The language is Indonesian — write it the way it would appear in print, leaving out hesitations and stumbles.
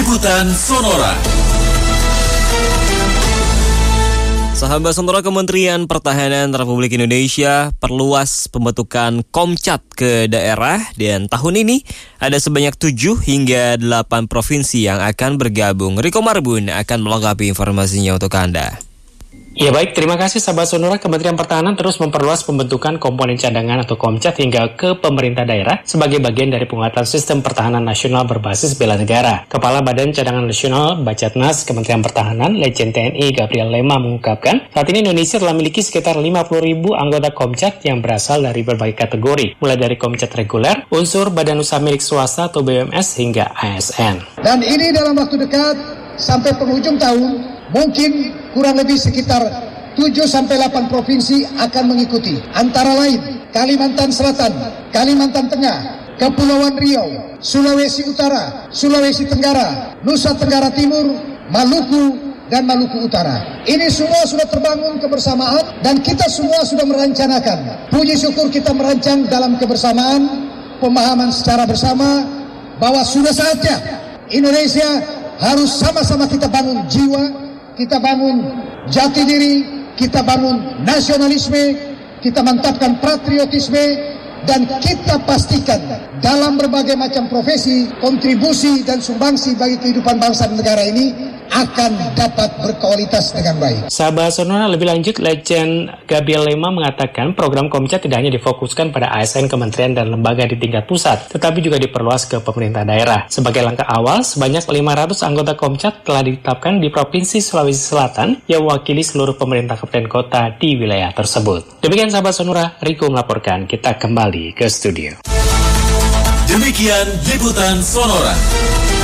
Liputan Sonora. Sahabat Sonora, Kementerian Pertahanan Republik Indonesia perluas pembentukan Komcat ke daerah, dan tahun ini ada sebanyak 7 hingga 8 provinsi yang akan bergabung. Riko Marbun akan melengkapi informasinya untuk Anda. Ya baik, terima kasih sahabat Sonora. Kementerian Pertahanan terus memperluas pembentukan komponen cadangan atau Komcat hingga ke pemerintah daerah sebagai bagian dari penguatan sistem pertahanan nasional berbasis bela negara. Kepala Badan Cadangan Nasional Bacatnas Kementerian Pertahanan, Letjen TNI Gabriel Lema mengungkapkan, saat ini Indonesia telah memiliki sekitar 50.000 anggota Komcat yang berasal dari berbagai kategori, mulai dari Komcat reguler, unsur badan usaha milik swasta atau BUMS hingga ASN. Dan ini dalam waktu dekat sampai penghujung tahun, mungkin kurang lebih sekitar 7-8 provinsi akan mengikuti. Antara lain Kalimantan Selatan, Kalimantan Tengah, Kepulauan Riau, Sulawesi Utara, Sulawesi Tenggara, Nusa Tenggara Timur, Maluku, dan Maluku Utara. Ini semua sudah terbangun kebersamaan dan kita semua sudah merencanakan. Puji syukur kita merancang dalam kebersamaan, pemahaman secara bersama bahwa sudah saatnya Indonesia harus sama-sama kita bangun jiwa, kita bangun jati diri, kita bangun nasionalisme, kita mantapkan patriotisme, dan kita pastikan dalam berbagai macam profesi, kontribusi dan sumbangsi bagi kehidupan bangsa dan negara ini akan dapat berkualitas dengan baik. Sahabat Sonora, lebih lanjut, Letjen Gabriel Lema mengatakan program Komcat tidak hanya difokuskan pada ASN kementerian dan lembaga di tingkat pusat, tetapi juga diperluas ke pemerintah daerah. Sebagai langkah awal, sebanyak 500 anggota Komcat telah ditetapkan di Provinsi Sulawesi Selatan yang mewakili seluruh pemerintah kabupaten kota di wilayah tersebut. Demikian sahabat Sonora, Riko melaporkan. Kita kembali ke studio. Demikian Liputan Sonora.